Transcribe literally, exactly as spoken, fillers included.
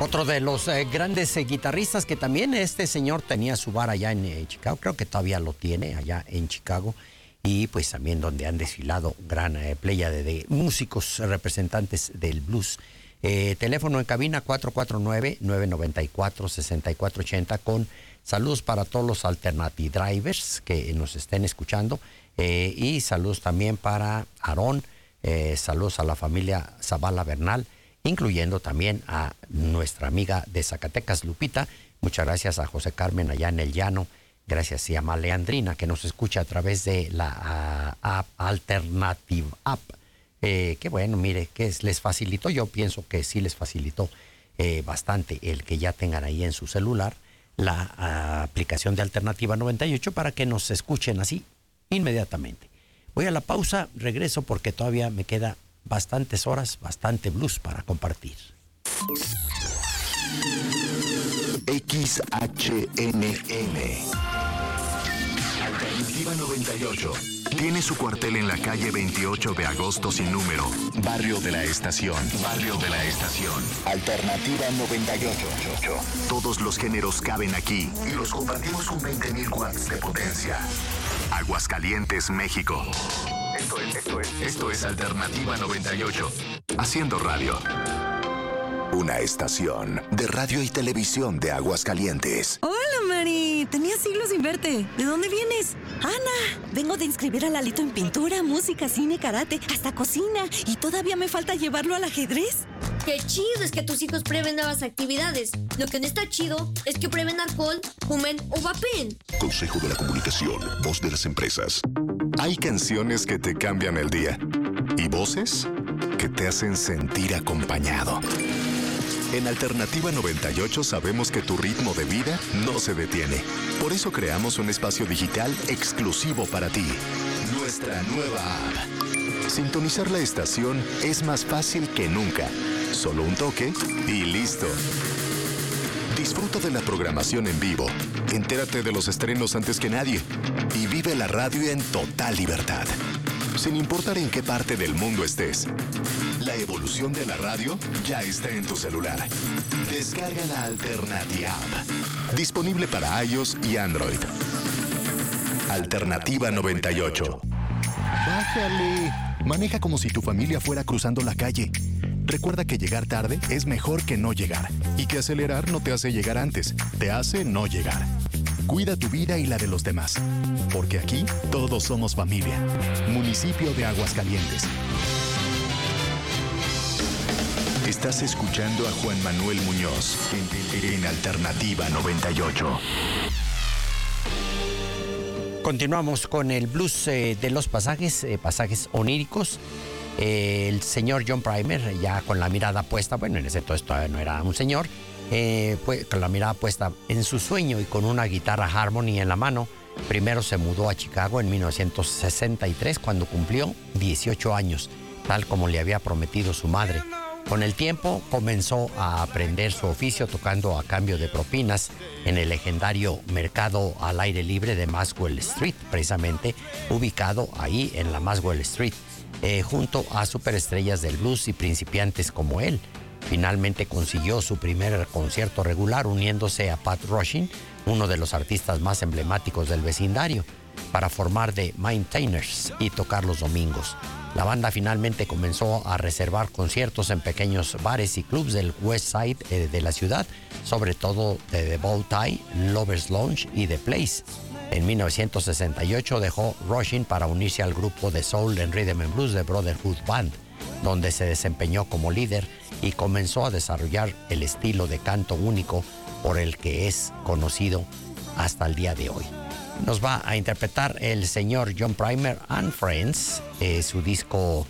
Otro de los eh, grandes eh, guitarristas que también este señor tenía su bar allá en eh, Chicago, creo que todavía lo tiene allá en Chicago, y pues también donde han desfilado gran eh, playa de, de músicos representantes del blues. Eh, teléfono en cabina cuatro cuatro nueve, nueve nueve cuatro, seis cuatro ocho cero con saludos para todos los Alternative Drivers que nos estén escuchando, eh, y saludos también para Aarón, eh, saludos a la familia Zavala Bernal, incluyendo también a nuestra amiga de Zacatecas, Lupita. Muchas gracias a José Carmen allá en el Llano. Gracias y a Leandrina, que nos escucha a través de la uh, app Alternative App. Eh, que bueno, mire, que es, les facilitó, yo pienso que sí les facilitó eh, bastante el que ya tengan ahí en su celular la uh, aplicación de Alternativa noventa y ocho para que nos escuchen así inmediatamente. Voy a la pausa, regreso porque todavía me queda bastantes horas, bastante blues para compartir. X H N N Alternativa noventa y ocho tiene su cuartel en la calle veintiocho de agosto sin número, Barrio de la Estación. Barrio de la Estación. Alternativa noventa y ocho. Todos los géneros caben aquí y los compartimos con veinte mil watts de potencia. Aguascalientes, México. Esto es, esto es, esto es Alternativa noventa y ocho. Haciendo radio. Una estación de radio y televisión de Aguascalientes. Hola, Mari. Tenía siglos sin verte. ¿De dónde vienes? Ana, vengo de inscribir a Lalito en pintura, música, cine, karate, hasta cocina. Y todavía me falta llevarlo al ajedrez. Qué chido es que tus hijos prueben nuevas actividades. Lo que no está chido es que prueben alcohol, fumen o vapen. Consejo de la Comunicación, voz de las empresas. Hay canciones que te cambian el día y voces que te hacen sentir acompañado. En Alternativa noventa y ocho sabemos que tu ritmo de vida no se detiene. Por eso creamos un espacio digital exclusivo para ti. Nuestra nueva app. Sintonizar la estación es más fácil que nunca. Solo un toque y listo. Disfruta de la programación en vivo. Entérate de los estrenos antes que nadie. Y vive la radio en total libertad. Sin importar en qué parte del mundo estés. La evolución de la radio ya está en tu celular. Descarga la Alternativa App. Disponible para iOS y Android. Alternativa noventa y ocho. Bájale. Maneja como si tu familia fuera cruzando la calle. Recuerda que llegar tarde es mejor que no llegar. Y que acelerar no te hace llegar antes, te hace no llegar. Cuida tu vida y la de los demás. Porque aquí todos somos familia. Municipio de Aguascalientes. Estás escuchando a Juan Manuel Muñoz en, en Alternativa noventa y ocho. Continuamos con el blues eh, de los pasajes, eh, pasajes oníricos. Eh, el señor John Primer, ya con la mirada puesta, bueno, en ese entonces todavía no era un señor, eh, pues, con la mirada puesta en su sueño y con una guitarra Harmony en la mano, primero se mudó a Chicago en mil novecientos sesenta y tres cuando cumplió dieciocho años, tal como le había prometido su madre. Con el tiempo comenzó a aprender su oficio tocando a cambio de propinas en el legendario mercado al aire libre de Maxwell Street, precisamente ubicado ahí en la Maxwell Street, eh, junto a superestrellas del blues y principiantes como él. Finalmente consiguió su primer concierto regular uniéndose a Pat Rushing, uno de los artistas más emblemáticos del vecindario, para formar The Maintainers y tocar los domingos. La banda finalmente comenzó a reservar conciertos en pequeños bares y clubs del West Side eh, de la ciudad, sobre todo de The Bow Tie, Lovers Lounge y The Place. En mil novecientos sesenta y ocho dejó Rushing para unirse al grupo de soul and rhythm and blues de Brotherhood Band, donde se desempeñó como líder y comenzó a desarrollar el estilo de canto único por el que es conocido hasta el día de hoy. Nos va a interpretar el señor John Primer and Friends, eh, su disco